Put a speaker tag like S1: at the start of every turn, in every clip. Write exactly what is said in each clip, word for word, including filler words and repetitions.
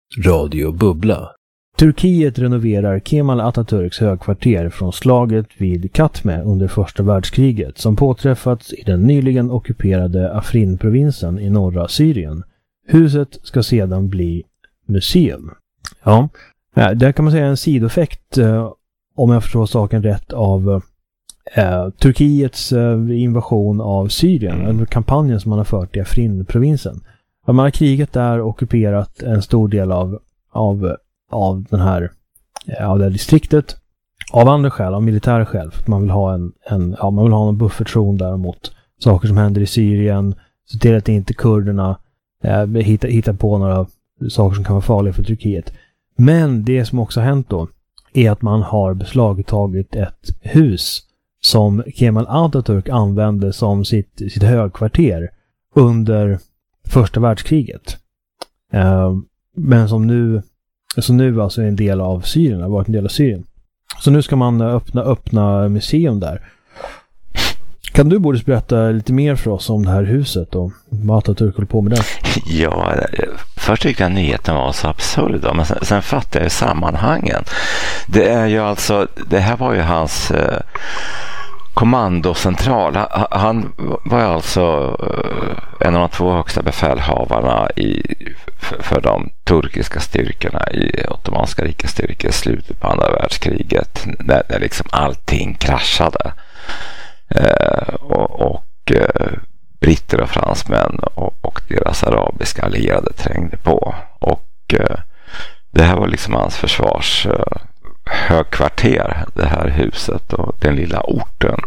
S1: Radio Bubbla. Turkiet renoverar Kemal Atatürks högkvarter från slaget vid Katme under första världskriget som påträffats i den nyligen ockuperade Afrin-provinsen i norra Syrien. Huset ska sedan bli museum. Ja, där kan man säga en sidoeffekt, om jag förstår saken rätt, av eh, Turkiets eh, invasion av Syrien, eller kampanjen som man har fört i Afrin-provinsen. Man har kriget där ockuperat en stor del av, av, av, den här, av det här distriktet av andra skäl, av militära skäl. För att man vill ha en, en, ja, man vill ha en buffertzon där mot saker som händer i Syrien. Så till att inte kurderna eh, hittar, hittar på några saker som kan vara farliga för Turkiet. Men det som också har hänt då är att man har beslagtagit ett hus som Kemal Atatürk använde som sitt, sitt högkvarter under första världskriget. Uh, men som nu, som nu alltså är en del av Syrien, har varit en del av Syrien. Så nu ska man öppna, öppna museum där. Kan du Boris berätta lite mer för oss om det här huset och vad Atatürk håller på med det?
S2: Ja, först tyckte jag nyheten var så absurd, men sen, sen fattade jag ju sammanhangen. Det är ju alltså, det här var ju hans eh, kommandocentral. Han, han var ju alltså eh, en av de två högsta befälhavarna i, för, för de turkiska styrkorna i Ottomanska rikets styrkor i slutet på andra världskriget, när, när liksom allting kraschade. Eh, och, och eh, britter och fransmän och, och deras arabiska allierade trängde på, och eh, det här var liksom hans försvars eh, högkvarter, det här huset och den lilla orten.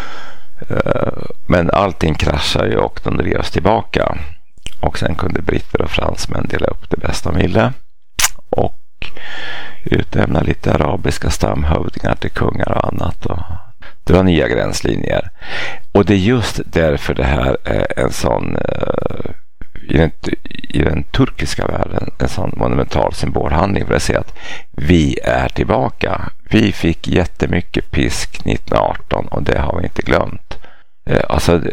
S2: Eh, men allting kraschade ju och de drevs tillbaka, och sen kunde britter och fransmän dela upp det bästa de ville och utlämna lite arabiska stamhövdingar till kungar och annat, och det var nya gränslinjer. Och det är just därför det här är en sån uh, i, den, i den turkiska världen en sån monumental symbolhandling, för att säga att vi är tillbaka. Vi fick jättemycket pisk nittonhundraarton och det har vi inte glömt. Uh, alltså